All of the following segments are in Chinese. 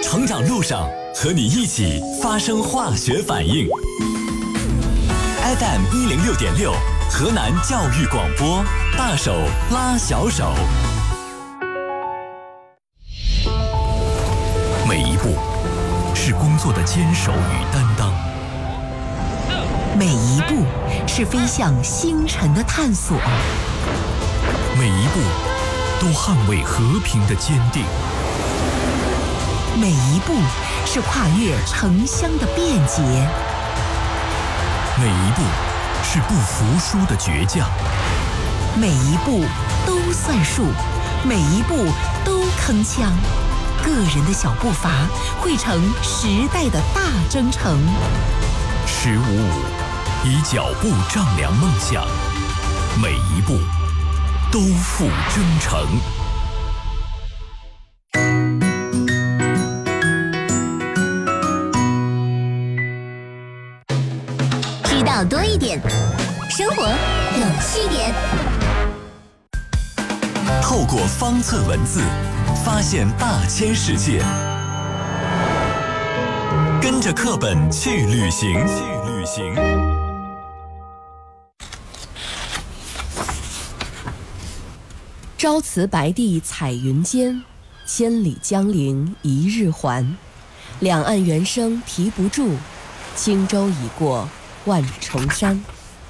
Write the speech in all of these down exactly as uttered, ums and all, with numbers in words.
成长路上和你一起发生化学反应。F M 一零六点六，河南教育广播，大手拉小手。每一步是工作的坚守与担当， 每一步是飞向星辰的探索， 每一步都捍卫和平的坚定， 每一步是跨越城乡的便捷， 每一步是不服输的倔强， 每一步都算数，每一步都铿锵。个人的小步伐汇成时代的大征程。 十五五，以脚步丈量梦想，每一步都付真诚。 知道多一点，生活有趣点。 透过方寸文字，发现大千世界。跟着课本去旅行，去旅行。 朝辞白帝彩云间，千里江陵一日还。两岸猿声啼不住，轻舟已过万重山。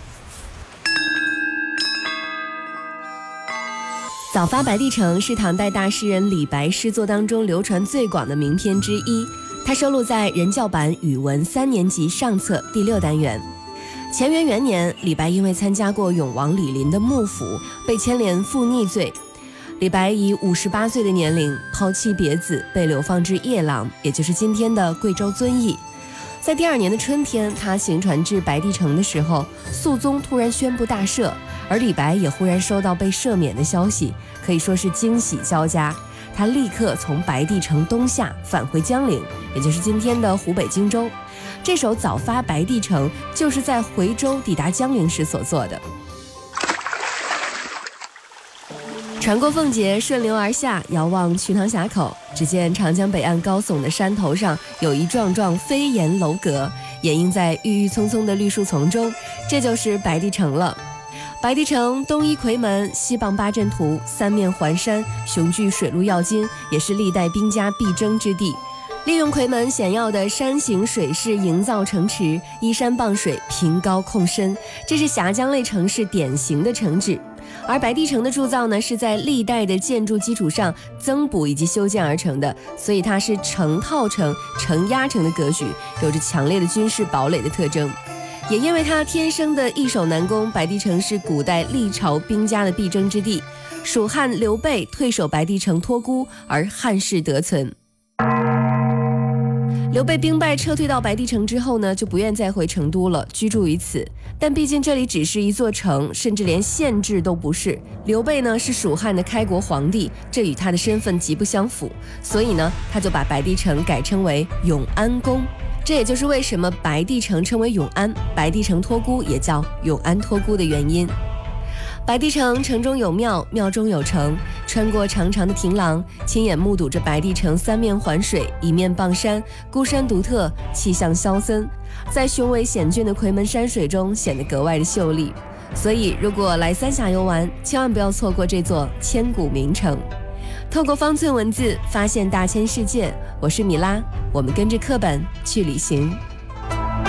早发白帝城是唐代大诗人李白诗作当中流传最广的名篇之一，它收录在人教版语文三年级上册第六单元。乾元元年，李白因为参加过永王李璘的幕府，被牵连负逆罪。李白以五十八岁的年龄抛妻别子，被流放至夜郎，也就是今天的贵州遵义。在第二年的春天，他行船至白帝城的时候，肃宗突然宣布大赦，而李白也忽然收到被赦免的消息，可以说是惊喜交加。他立刻从白帝城东下，返回江陵，也就是今天的湖北荆州。这首《早发白帝城》就是在回舟抵达江陵时所作的。船过凤节，顺流而下，遥望瞿塘峡口，只见长江北岸高耸的山头上有一幢幢飞檐楼阁，掩映在郁郁葱葱的绿树丛中，这就是白帝城了。白帝城东依夔门，西傍八阵图，三面环山，雄踞水陆要津，也是历代兵家必争之地。利用夔门险要的山形水势营造城池，依山傍水，凭高控深，这是峡江类城市典型的城址。而白帝城的铸造呢，是在历代的建筑基础上增补以及修建而成的，所以它是城套城、城压城的格局，有着强烈的军事堡垒的特征。也因为它天生的易守难攻，白帝城是古代历朝兵家的必争之地。蜀汉刘备退守白帝城托孤，而汉室得存。刘备兵败撤退到白帝城之后呢，就不愿再回成都了，居住于此。但毕竟这里只是一座城，甚至连县治都不是。刘备呢是蜀汉的开国皇帝，这与他的身份极不相符，所以呢，他就把白帝城改称为永安宫。这也就是为什么白帝城称为永安，白帝城托孤也叫永安托孤的原因。白帝城城中有庙，庙中有城，穿过长长的亭廊，亲眼目睹着白帝城三面环水，一面傍山，孤山独特，气象萧森，在雄伟险峻的夔门山水中显得格外的秀丽。所以如果来三峡游玩，千万不要错过这座千古名城。透过方寸文字发现大千世界，我是米拉，我们跟着课本去旅行。